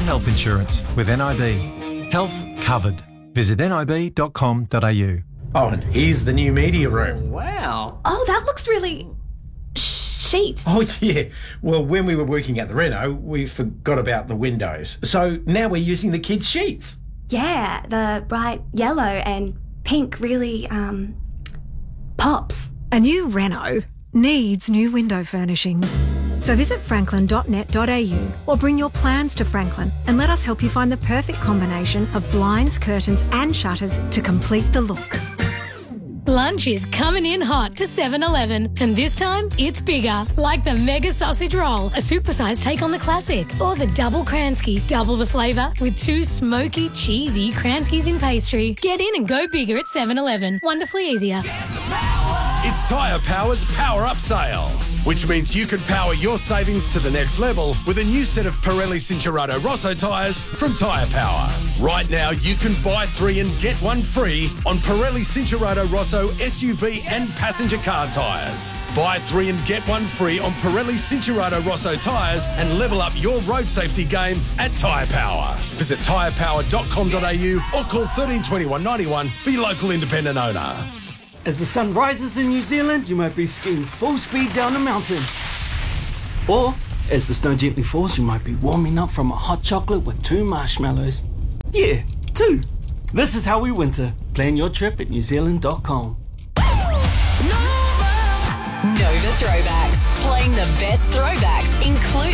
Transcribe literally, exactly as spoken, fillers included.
health insurance with N I B. Health covered. Visit nib dot com dot a u. Oh, and here's the new media room. Wow. Oh, that looks really... Sheet. Oh, yeah. Well, when we were working at the reno, we forgot about the windows. So now we're using the kids' sheets. Yeah, the bright yellow and pink really, um, pops. A new reno needs new window furnishings. So visit franklin dot net dot a u or bring your plans to Franklin and let us help you find the perfect combination of blinds, curtains and shutters to complete the look. Lunch is coming in hot to seven eleven, and this time it's bigger, like the Mega Sausage Roll, a supersized take on the classic, or the Double Kransky, double the flavour with two smoky, cheesy Kranskys in pastry. Get in and go bigger at seven eleven. Wonderfully easier. It's Tyre Power's Power Up Sale, which means you can power your savings to the next level with a new set of Pirelli Cincherato Rosso tyres from Tyre Power. Right now, you can buy three and get one free on Pirelli Cincherato Rosso S U V and passenger car tyres. Buy three and get one free on Pirelli Cincherato Rosso tyres and level up your road safety game at Tyre Power. Visit tyre power dot com dot a u or call thirteen twenty-one ninety-one for your local independent owner. As the sun rises in New Zealand, you might be skiing full speed down a mountain. Or, as the snow gently falls, you might be warming up from a hot chocolate with two marshmallows. Yeah, two. This is how we winter. Plan your trip at new zealand dot com. Nova Throwbacks. Playing the best throwbacks, including